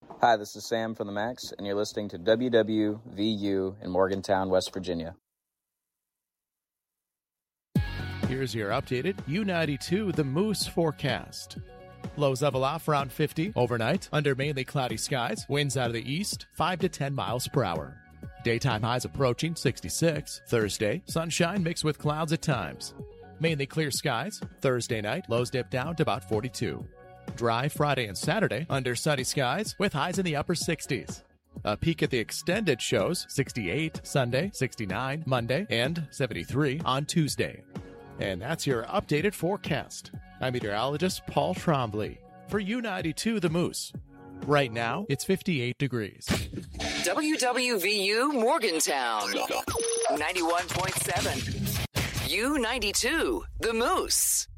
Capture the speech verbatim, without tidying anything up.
Hi, this is Sam from the Max, and you're listening to W W V U in Morgantown, West Virginia. Here's your updated U ninety-two The Moose forecast. Lows level off around fifty overnight under mainly cloudy skies. Winds out of the east, five to ten miles per hour. Daytime highs approaching sixty-six. Thursday, sunshine mixed with clouds at times. Mainly clear skies. Thursday night, lows dip down to about forty-two. Dry Friday and Saturday under sunny skies with highs in the upper sixties. A peek at the extended shows sixty-eight Sunday, sixty-nine Monday, and seventy-three on Tuesday. And that's your updated forecast. I'm meteorologist Paul Trombley for U ninety-two The Moose. Right now, it's fifty-eight degrees. W W V U Morgantown, ninety-one point seven. U ninety-two The Moose.